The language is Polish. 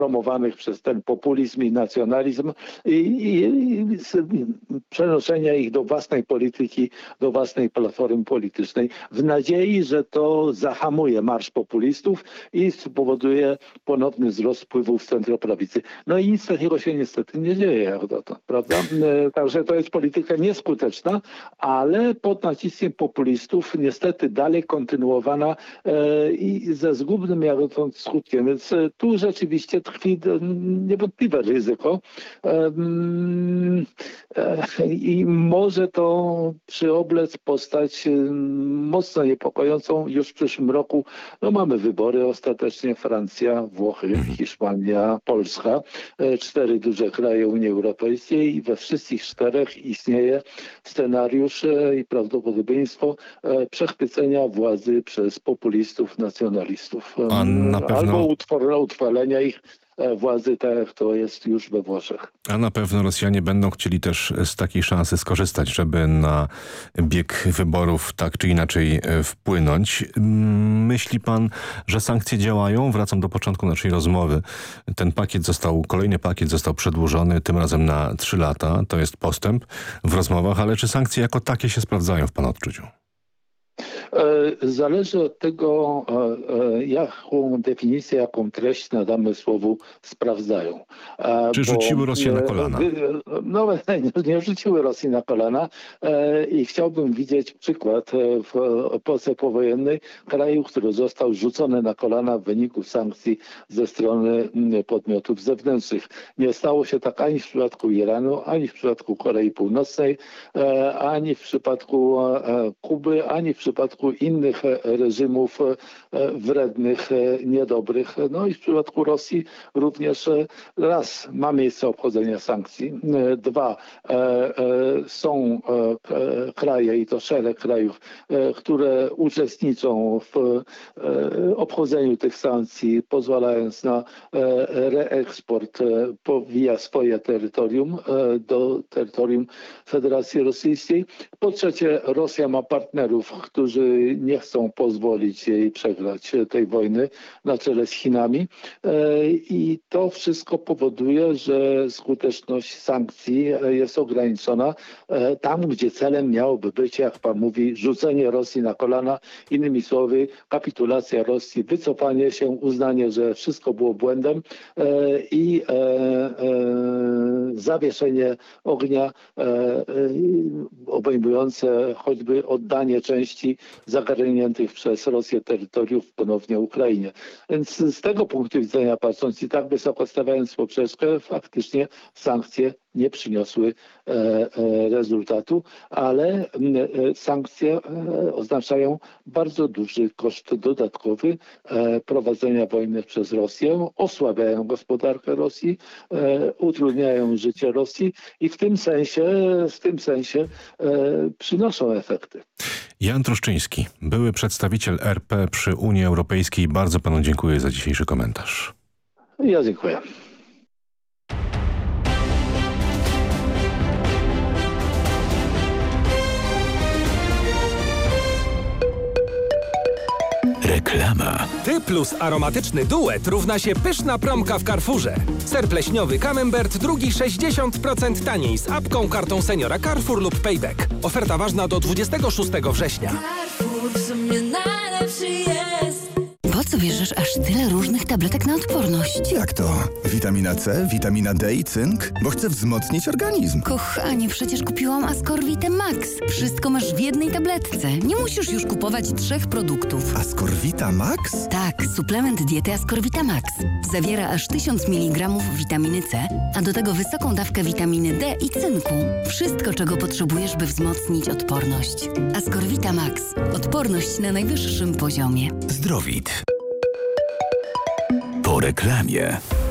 promowanych przez ten populizm i nacjonalizm i przenoszenia ich do własnej polityki, do własnej platformy politycznej w nadziei, że to zahamuje marsz populistów i spowoduje ponowny wzrost wpływów z centroprawicy. No i nic takiego się niestety nie dzieje, jak dotąd, prawda? Także to jest polityka nieskuteczna, ale pod naciskiem populistów niestety dalej kontynuowana i ze zgubnym jak dotąd skutkiem. Więc tu rzeczywiście tkwi niewątpliwe ryzyko i może to przyoblec postać mocno niepokojącą już w przyszłym roku. No mamy wybory ostatecznie, Francja, Włochy, Hiszpania, Polska, 4 duże kraje Unii Europejskiej i we wszystkich 4 istnieje scenariusz i prawdopodobieństwo przechwycenia władzy przez populistów, nacjonalistów. A na pewno... Albo utrwalenia ich władzy, tak jak to jest już we Włoszech. A na pewno Rosjanie będą chcieli też z takiej szansy skorzystać, żeby na bieg wyborów tak czy inaczej wpłynąć. Myśli pan, że sankcje działają? Wracam do początku naszej rozmowy. Kolejny pakiet został przedłużony, tym razem na 3 lata. To jest postęp w rozmowach, ale czy sankcje jako takie się sprawdzają w pana odczuciu? Zależy od tego, jaką definicję, jaką treść nadamy słowu sprawdzają. Czy rzuciły Rosję na kolana? No nie rzuciły Rosji na kolana i chciałbym widzieć przykład w epoce powojennej kraju, który został rzucony na kolana w wyniku sankcji ze strony podmiotów zewnętrznych. Nie stało się tak ani w przypadku Iranu, ani w przypadku Korei Północnej, ani w przypadku Kuby, ani w przypadku innych reżimów wrednych, niedobrych. No i w przypadku Rosji również raz ma miejsce obchodzenie sankcji. 2 są kraje i to szereg krajów, które uczestniczą w obchodzeniu tych sankcji, pozwalając na reeksport via swoje terytorium do terytorium Federacji Rosyjskiej. Po trzecie, Rosja ma partnerów, którzy nie chcą pozwolić jej przegrać tej wojny na czele z Chinami i to wszystko powoduje, że skuteczność sankcji jest ograniczona tam, gdzie celem miałoby być, jak pan mówi, rzucenie Rosji na kolana, innymi słowy kapitulacja Rosji, wycofanie się, uznanie, że wszystko było błędem i zawieszenie ognia obejmujące choćby oddanie części zagarniętych przez Rosję terytoriów ponownie Ukrainie. Więc z tego punktu widzenia patrząc i tak wysoko stawiając poprzeczkę, faktycznie sankcje nie przyniosły rezultatu, ale sankcje oznaczają bardzo duży koszt dodatkowy prowadzenia wojny przez Rosję, osłabiają gospodarkę Rosji, utrudniają życie Rosji i w tym sensie przynoszą efekty. Jan Truszczyński, były przedstawiciel RP przy Unii Europejskiej. Bardzo panu dziękuję za dzisiejszy komentarz. Ja dziękuję. Reklama. Ty plus aromatyczny duet równa się pyszna promka w Carrefourze. Ser pleśniowy Camembert, drugi 60% taniej z apką, kartą seniora Carrefour lub Payback. Oferta ważna do 26 września. Carrefour w sumie najlepszy jest. Po co bierzesz aż tyle różnych tabletek na odporność? Jak to? Witamina C, witamina D i cynk? Bo chcę wzmocnić organizm. Kochanie, przecież kupiłam Ascorvite Max. Wszystko masz w jednej tabletce. Nie musisz już kupować 3 produktów. Ascorvita Max? Tak, suplement diety Ascorvita Max. Zawiera aż 1000 mg witaminy C, a do tego wysoką dawkę witaminy D i cynku. Wszystko, czego potrzebujesz, by wzmocnić odporność. Ascorvita Max. Odporność na najwyższym poziomie. Zdrowit. Po reklamie.